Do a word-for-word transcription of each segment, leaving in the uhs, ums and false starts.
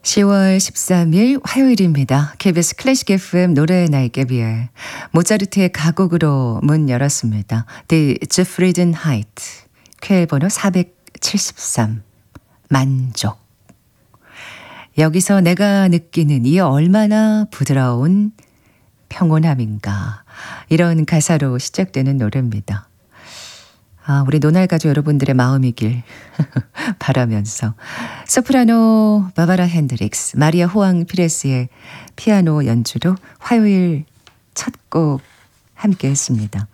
시월 십삼일 화요일입니다. 케이비에스 클래식 에프엠 노래의 날개비에 모차르트의 가곡으로 문 열었습니다. Die Zufriedenheit, 쾌 번호 사백칠십삼, 만족. 여기서 내가 느끼는 이 얼마나 부드러운 평온함인가, 이런 가사로 시작되는 노래입니다. 아, 우리 노날 가족 여러분들의 마음이길 바라면서 소프라노 바바라 핸드릭스, 마리아 호앙 피레스의 피아노 연주로 화요일 첫 곡 함께 했습니다.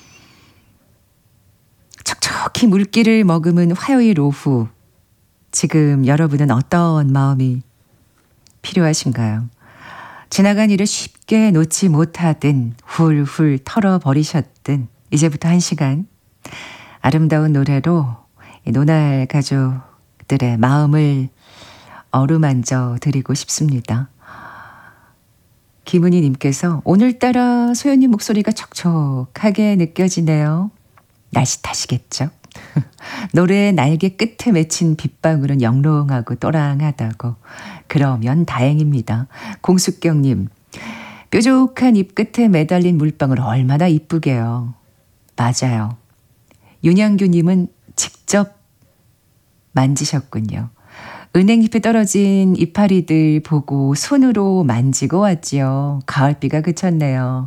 촉촉히 물기를 머금은 화요일 오후, 지금 여러분은 어떤 마음이 필요하신가요? 지나간 일을 쉽게 놓지 못하든 훌훌 털어버리셨든 이제부터 한 시간 아름다운 노래로 노날 가족들의 마음을 어루만져 드리고 싶습니다. 김은희 님께서 오늘따라 소연님 목소리가 촉촉하게 느껴지네요. 날씨 탓이겠죠? 노래의 날개 끝에 맺힌 빗방울은 영롱하고 또랑하다고. 그러면 다행입니다. 공숙경님, 뾰족한 잎 끝에 매달린 물방울 얼마나 이쁘게요. 맞아요. 윤양규님은 직접 만지셨군요. 은행잎에 떨어진 이파리들 보고 손으로 만지고 왔지요. 가을비가 그쳤네요.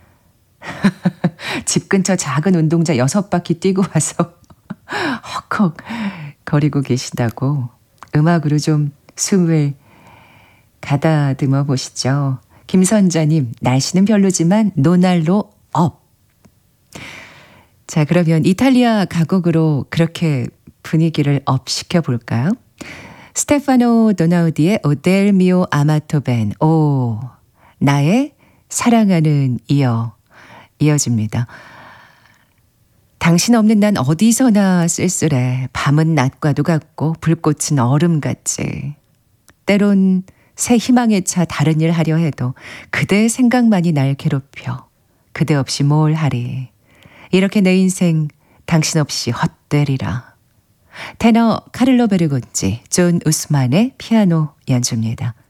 집 근처 작은 운동장 여섯 바퀴 뛰고 와서 헉헉 거리고 계시다고. 음악으로 좀 숨을 가다듬어 보시죠. 김선자님, 날씨는 별로지만 노날로 업. 자, 그러면 이탈리아 가곡으로 그렇게 분위기를 업 시켜볼까요? 스테파노 도나우디의 오델 미오 아마토 벤, 오, 나의 사랑하는 이어, 이어집니다. 당신 없는 난 어디서나 쓸쓸해. 밤은 낮과도 같고 불꽃은 얼음같지. 때론 새 희망에 차 다른 일 하려 해도 그대의 생각만이 날 괴롭혀. 그대 없이 뭘 하리. 이렇게 내 인생 당신 없이 헛되리라. 테너 카를로 베르곤지, 존 우스만의 피아노 연주입니다.